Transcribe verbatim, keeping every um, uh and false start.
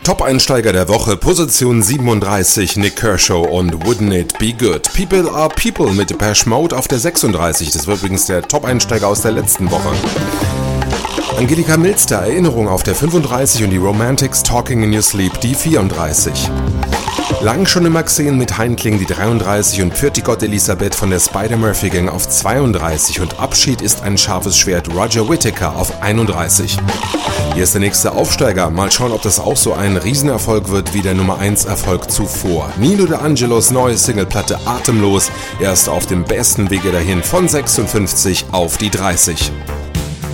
Top-Einsteiger der Woche, Position siebenunddreißig, Nick Kershaw und Wouldn't It Be Good. People Are People mit Depeche Mode auf der sechsunddreißig. Das war übrigens der Top-Einsteiger aus der letzten Woche. Angelika Milster, Erinnerung auf der fünfunddreißig und die Romantics, Talking in Your Sleep, die vierunddreißig. Lang schon immer gesehen mit Heinkling die dreiunddreißig und Pfirtigott Elisabeth von der Spider-Murphy-Gang auf zweiunddreißig und Abschied ist ein scharfes Schwert Roger Whittaker auf einunddreißig. Hier ist der nächste Aufsteiger. Mal schauen, ob das auch so ein Riesenerfolg wird wie der Nummer eins Erfolg zuvor. Nino De Angelos neue Singleplatte Atemlos. Er ist auf dem besten Wege dahin von sechsundfünfzig auf die dreißig.